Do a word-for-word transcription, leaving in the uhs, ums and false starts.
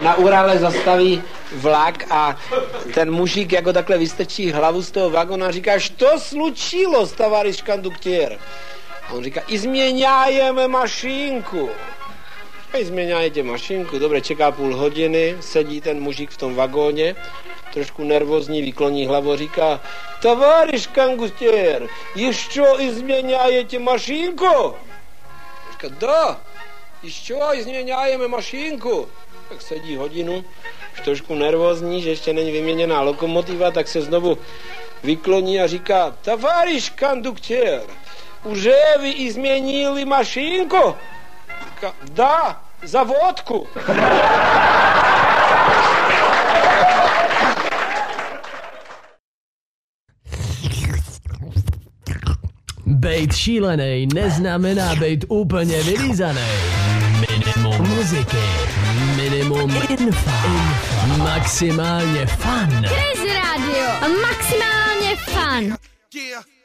Na Urale zastaví vlak a ten mužík jako takhle vystrčí hlavu z toho vagona a říká, što slučilo, tavariš konduktér? A on říká, izměňájeme mašinku. A izměňájete mašinku, dobře, čeká půl hodiny, sedí ten mužík v tom vagóně, trošku nervózní, vykloní hlavu, říká, tavariš konduktér, ještě izměňájete mašinku? Říká, da, ještě izměňájeme mašinku. Tak sedí hodinu, už trošku nervózní, že ještě není vyměněná lokomotiva, tak se znovu vykloní a říká, tavariš konduktér, už vy i změnili mašinku? Říká, da, za vodku. Bejt šílenej neznamená bejt úplně vylízanej. Minimum muziky, minimum info, info. Maximálně fun. Crazy Radio, maximálně fun. Yeah.